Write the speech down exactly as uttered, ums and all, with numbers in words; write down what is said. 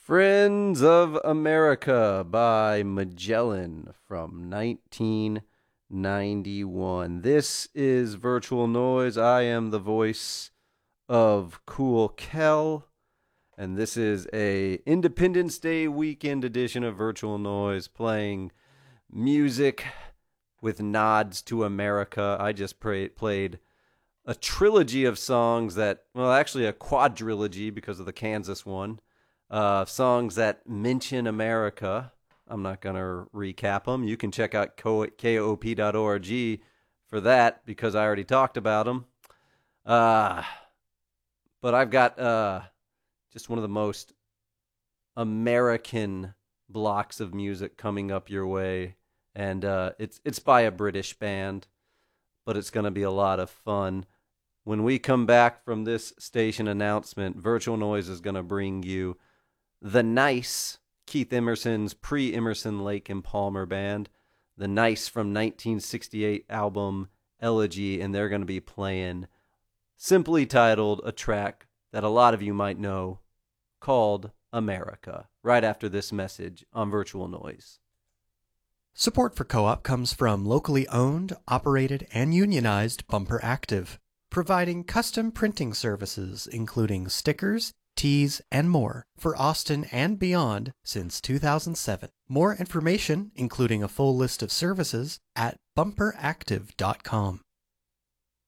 Friends of America by Magellan from nineteen ninety-one. This is Virtual Noise. I am the voice of Cool Kel, and this is a Independence Day weekend edition of Virtual Noise, playing music with nods to America. I just pray- played a trilogy of songs that, well, actually a quadrilogy because of the Kansas one. Uh, songs that mention America. I'm not going to recap them. You can check out K O P dot org for that because I already talked about them. Uh, but I've got uh, just one of the most American blocks of music coming up your way. And uh, it's, it's by a British band, but it's going to be a lot of fun. When we come back from this station announcement, Virtual Noise is going to bring you The Nice, Keith Emerson's pre-Emerson, Lake and Palmer band. The Nice from nineteen sixty-eight album Elegy, and they're going to be playing, simply titled, a track that a lot of you might know called America, right after this message on Virtual Noise. Support for Co-op comes from locally owned, operated, and unionized Bumper Active, providing custom printing services including stickers, tees, and more for Austin and beyond since two thousand seven. More information, including a full list of services, at bumper active dot com.